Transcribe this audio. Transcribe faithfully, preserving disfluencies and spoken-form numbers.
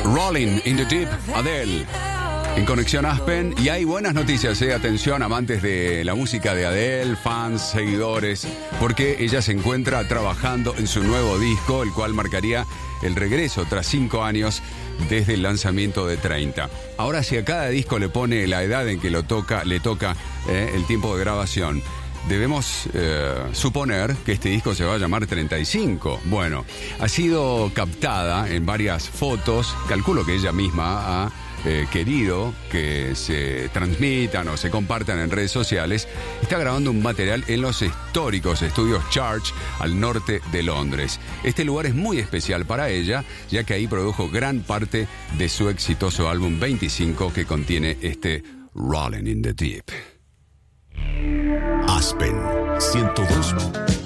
Rolling in the Deep, Adele. En Conexión Aspen, y hay buenas noticias, eh. Atención, amantes de la música de Adele, fans, seguidores, porque ella se encuentra trabajando en su nuevo disco, el cual marcaría el regreso tras cinco años desde el lanzamiento de treinta. Ahora, si a cada disco le pone la edad en que lo toca, le toca eh, el tiempo de grabación, debemos eh, suponer que este disco se va a llamar treinta y cinco. Bueno, ha sido captada en varias fotos, calculo que ella misma ha Eh, querido que se transmitan o se compartan en redes sociales. Está grabando un material en los históricos estudios Church al norte de Londres. Este lugar es muy especial para ella, ya que ahí produjo gran parte de su exitoso álbum veinticinco, que contiene este Rolling in the Deep. Aspen ciento dos